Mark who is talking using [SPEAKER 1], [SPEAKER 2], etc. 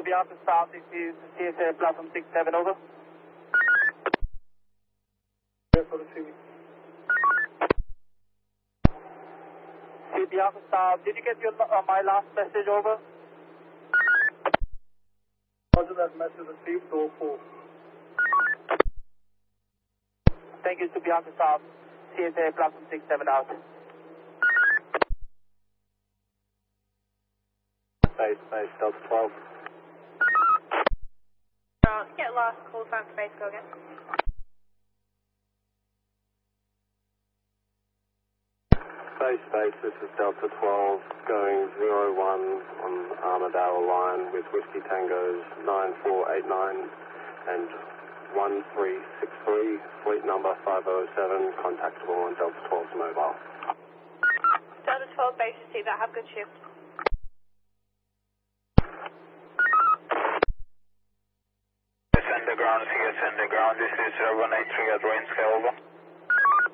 [SPEAKER 1] be on the south, this is CSA platform 67, over.
[SPEAKER 2] Yes, for the CV.
[SPEAKER 1] CB on the south, did you get my last message, over?
[SPEAKER 2] Roger that, message received, 04.
[SPEAKER 1] Thank you, to be on the south, CSA platform 67 out.
[SPEAKER 2] Base, Delta 12.
[SPEAKER 3] Get last call time for base, go again.
[SPEAKER 2] Base, this is Delta 12, going 01 on Armadale line with Whiskey Tango's 9489 and 1363, fleet number 507, contactable on Delta 12's mobile.
[SPEAKER 3] Delta 12 base received that, have good shift.
[SPEAKER 4] Send the ground, this is 183 at Rain Scale, over.